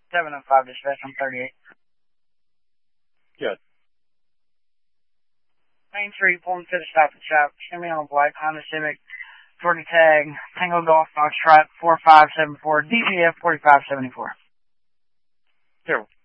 705 dispatch on 38. Good. Main Street, pulling to the stop and shop. Show me on black Honda Civic, Georgia tag, Tango Golf Foxtrot 4574, DVF 4574. Here.